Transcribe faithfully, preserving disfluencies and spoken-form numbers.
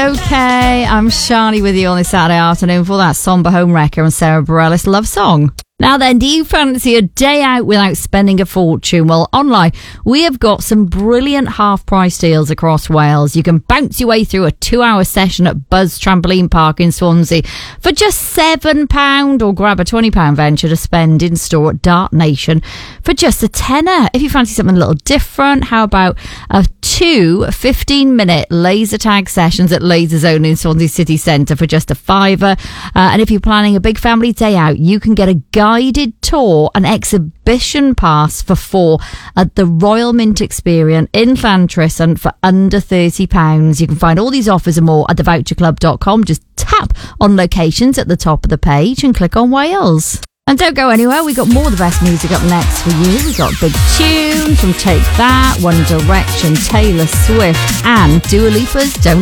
okay? I'm Shani with you on this Saturday afternoon for that somber home wrecker and Sarah Bareilles love song. Now then, do you fancy a day out without spending a fortune? Well, online, we have got some brilliant half-price deals across Wales. You can bounce your way through a two-hour session at Buzz Trampoline Park in Swansea for just seven pounds, or grab a twenty pounds venture to spend in store at Dart Nation for just a tenner. If you fancy something a little different, how about a two fifteen-minute laser tag sessions at Laser Zone in Swansea City Centre for just a fiver? Uh, and if you're planning a big family day out, you can get a guided tour and exhibition pass for four at the Royal Mint Experience in Llantrisant for under thirty pounds. You can find all these offers and more at the voucher club dot com. Just tap on locations at the top of the page and click on Wales. And don't go anywhere, we got more of the best music up next for you. We got big tunes from Take That, One Direction, Taylor Swift, and Dua Lipa's Don't